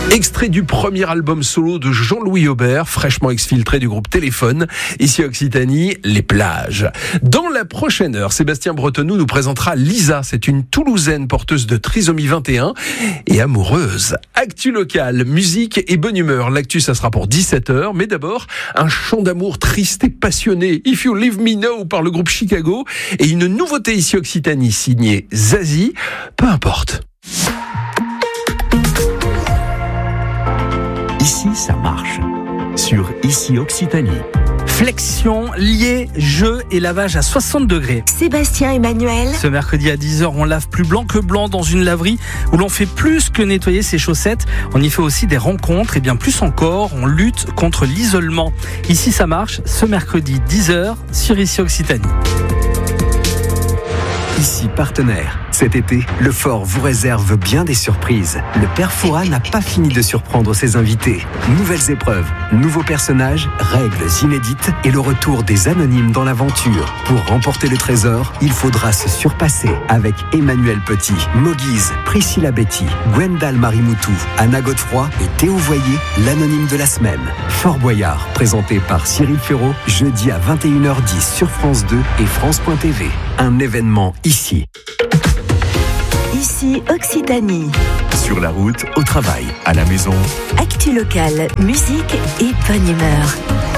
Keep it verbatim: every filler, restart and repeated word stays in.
Extrait du premier album solo de Jean-Louis Aubert, fraîchement exfiltré du groupe Téléphone. Ici Occitanie, les plages. Dans la prochaine heure, Sébastien Bretonneau nous présentera Lisa. C'est une Toulousaine porteuse de trisomie vingt et un et amoureuse. Actu locale, musique et bonne humeur. L'actu, ça sera pour dix-sept heures. Mais d'abord, un chant d'amour triste et passionné. If You Leave Me Now par le groupe Chicago. Et une nouveauté ici Occitanie signée Zazie. Peu importe. Ici, ça marche. Sur Ici Occitanie. Flexion, lié, jeu et lavage à soixante degrés. Sébastien Emmanuel. Ce mercredi à dix heures, on lave plus blanc que blanc dans une laverie où l'on fait plus que nettoyer ses chaussettes. On y fait aussi des rencontres et bien plus encore, on lutte contre l'isolement. Ici, ça marche, ce mercredi dix heures sur Ici Occitanie. Ici partenaire. Cet été, le Fort vous réserve bien des surprises. Le Père Fouras n'a pas fini de surprendre ses invités. Nouvelles épreuves, nouveaux personnages, règles inédites et le retour des anonymes dans l'aventure. Pour remporter le trésor, il faudra se surpasser avec Emmanuel Petit, Moguise, Priscilla Betty, Gwendal Marimoutou, Anna Godefroy et Théo Voyer, l'anonyme de la semaine. Fort Boyard, présenté par Cyril Ferraud, jeudi à vingt et une heures dix sur France deux et France point T V. Un événement ici. Ici Occitanie. Sur la route, au travail, à la maison. Actu locale, musique et bonne humeur.